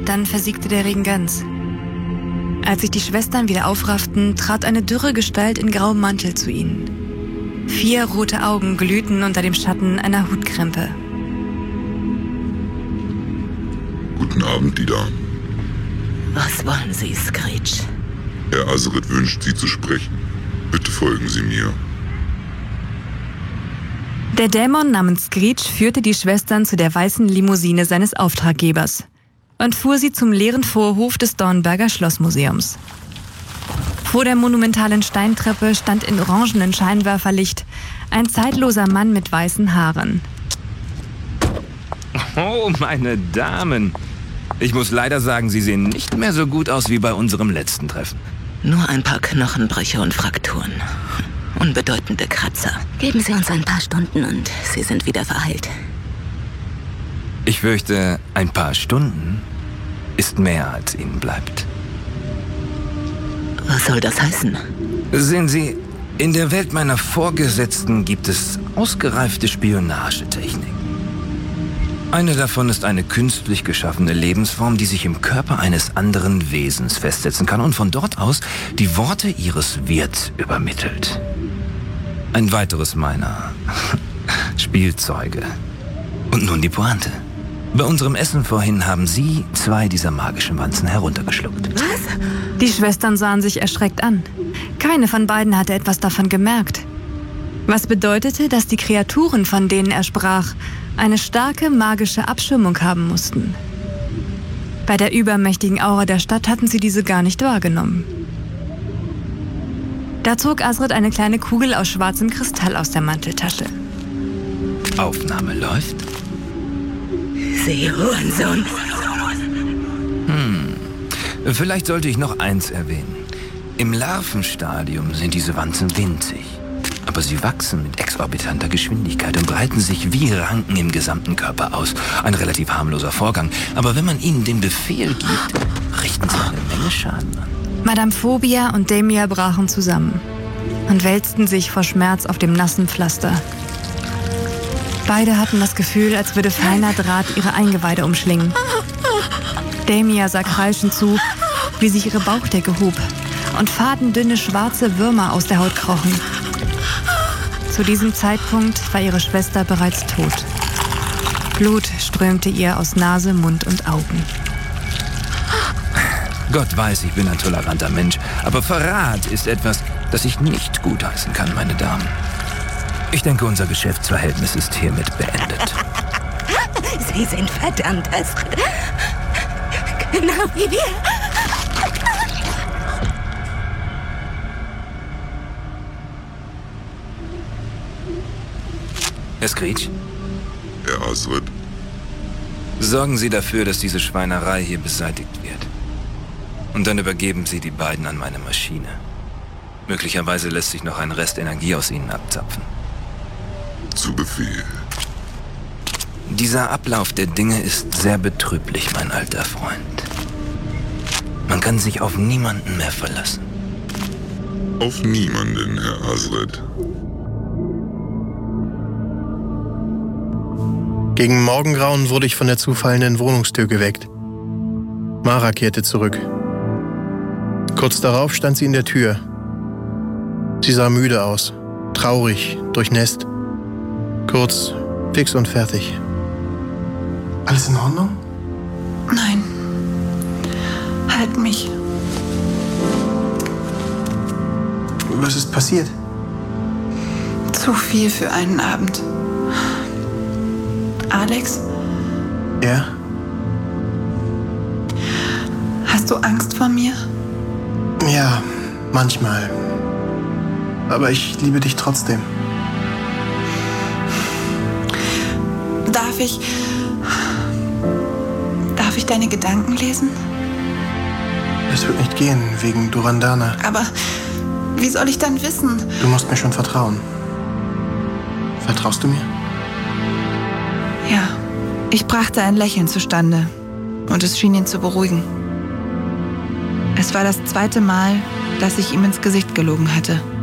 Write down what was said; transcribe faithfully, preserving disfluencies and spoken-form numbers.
Dann versiegte der Regen ganz. Als sich die Schwestern wieder aufrafften, trat eine dürre Gestalt in grauem Mantel zu ihnen. Vier rote Augen glühten unter dem Schatten einer Hutkrempe. Guten Abend, die Damen. Was wollen Sie, Screech? Herr Azred wünscht, Sie zu sprechen. Bitte folgen Sie mir. Der Dämon namens Screech führte die Schwestern zu der weißen Limousine seines Auftraggebers und fuhr sie zum leeren Vorhof des Dornberger Schlossmuseums. Vor der monumentalen Steintreppe stand in orangenen Scheinwerferlicht ein zeitloser Mann mit weißen Haaren. Oh, meine Damen. Ich muss leider sagen, Sie sehen nicht mehr so gut aus wie bei unserem letzten Treffen. Nur ein paar Knochenbrüche und Frakturen. Unbedeutende Kratzer. Geben Sie uns ein paar Stunden und Sie sind wieder verheilt. Ich fürchte, ein paar Stunden ist mehr, als Ihnen bleibt. Was soll das heißen? Sehen Sie, in der Welt meiner Vorgesetzten gibt es ausgereifte Spionagetechniken. Eine davon ist eine künstlich geschaffene Lebensform, die sich im Körper eines anderen Wesens festsetzen kann und von dort aus die Worte ihres Wirts übermittelt. Ein weiteres meiner Spielzeuge. Und nun die Pointe. Bei unserem Essen vorhin haben Sie zwei dieser magischen Wanzen heruntergeschluckt. Was? Die Schwestern sahen sich erschreckt an. Keine von beiden hatte etwas davon gemerkt. Was bedeutete, dass die Kreaturen, von denen er sprach, eine starke magische Abschirmung haben mussten. Bei der übermächtigen Aura der Stadt hatten sie diese gar nicht wahrgenommen. Da zog Azred eine kleine Kugel aus schwarzem Kristall aus der Manteltasche. Aufnahme läuft. Sie Hurensohn. Hm. Vielleicht sollte ich noch eins erwähnen. Im Larvenstadium sind diese Wanzen winzig. Aber sie wachsen mit exorbitanter Geschwindigkeit und breiten sich wie Ranken im gesamten Körper aus. Ein relativ harmloser Vorgang. Aber wenn man ihnen den Befehl gibt, richten sie eine Menge Schaden an. Madame Phobia und Demia brachen zusammen und wälzten sich vor Schmerz auf dem nassen Pflaster. Beide hatten das Gefühl, als würde feiner Draht ihre Eingeweide umschlingen. Demia sah kreischend zu, wie sich ihre Bauchdecke hob und fadendünne schwarze Würmer aus der Haut krochen. Zu diesem Zeitpunkt war ihre Schwester bereits tot. Blut strömte ihr aus Nase, Mund und Augen. Gott weiß, ich bin ein toleranter Mensch, aber Verrat ist etwas, das ich nicht gutheißen kann, meine Damen. Ich denke, unser Geschäftsverhältnis ist hiermit beendet. Sie sind verdammt, Azred. Genau wie wir. Herr Screech? Herr Azred. Sorgen Sie dafür, dass diese Schweinerei hier beseitigt wird. Und dann übergeben Sie die beiden an meine Maschine. Möglicherweise lässt sich noch ein Rest Energie aus ihnen abzapfen. Zu Befehl. Dieser Ablauf der Dinge ist sehr betrüblich, mein alter Freund. Man kann sich auf niemanden mehr verlassen. Auf niemanden, Herr Azred. Gegen Morgengrauen wurde ich von der zufallenden Wohnungstür geweckt. Mara kehrte zurück. Kurz darauf stand sie in der Tür. Sie sah müde aus, traurig, durchnässt. Kurz, fix und fertig. Alles in Ordnung? Nein. Halt mich. Was ist passiert? Zu viel für einen Abend. Alex? Ja? Hast du Angst vor mir? Ja, manchmal. Aber ich liebe dich trotzdem. Darf ich... Darf ich deine Gedanken lesen? Das wird nicht gehen, wegen Durandana. Aber wie soll ich dann wissen? Du musst mir schon vertrauen. Vertraust du mir? Ja, ich brachte ein Lächeln zustande und es schien ihn zu beruhigen. Es war das zweite Mal, dass ich ihm ins Gesicht gelogen hatte.